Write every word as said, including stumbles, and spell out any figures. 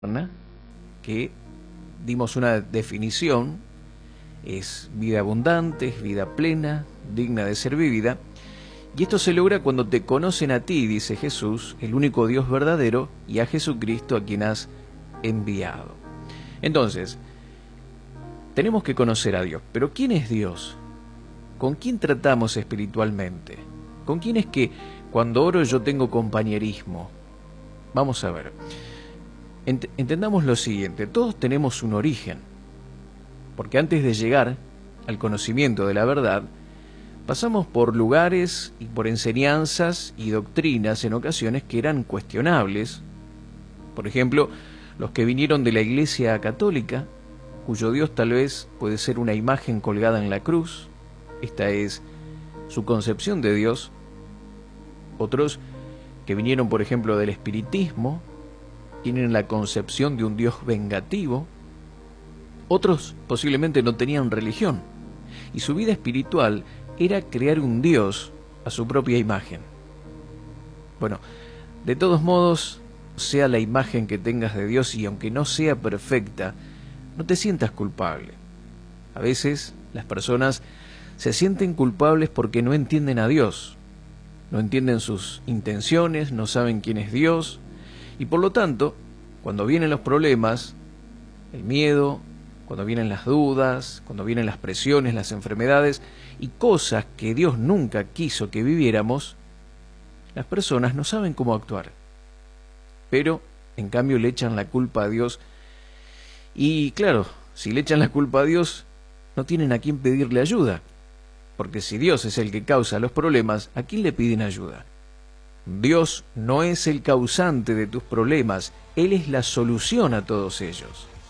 que dimos una definición, es vida abundante, es vida plena, digna de ser vivida, y esto se logra cuando te conocen a ti, dice Jesús, el único Dios verdadero, y a Jesucristo a quien has enviado. Entonces, tenemos que conocer a Dios, pero ¿quién es Dios? ¿Con quién tratamos espiritualmente? ¿Con quién es que cuando oro yo tengo compañerismo? Vamos a ver. Ent- entendamos lo siguiente, todos tenemos un origen, porque antes de llegar al conocimiento de la verdad, pasamos por lugares y por enseñanzas y doctrinas en ocasiones que eran cuestionables. Por ejemplo, los que vinieron de la Iglesia Católica, cuyo Dios tal vez puede ser una imagen colgada en la cruz, esta es su concepción de Dios. Otros que vinieron, por ejemplo, del espiritismo, tienen la concepción de un Dios vengativo. Otros posiblemente no tenían religión, y su vida espiritual era crear un Dios a su propia imagen. Bueno, de todos modos, sea la imagen que tengas de Dios, y aunque no sea perfecta, no te sientas culpable. A veces las personas se sienten culpables porque no entienden a Dios, no entienden sus intenciones, no saben quién es Dios, y por lo tanto, cuando vienen los problemas, el miedo, cuando vienen las dudas, cuando vienen las presiones, las enfermedades y cosas que Dios nunca quiso que viviéramos, las personas no saben cómo actuar. Pero, en cambio, le echan la culpa a Dios. Y claro, si le echan la culpa a Dios, no tienen a quién pedirle ayuda. Porque si Dios es el que causa los problemas, ¿a quién le piden ayuda? Dios no es el causante de tus problemas, Él es la solución a todos ellos.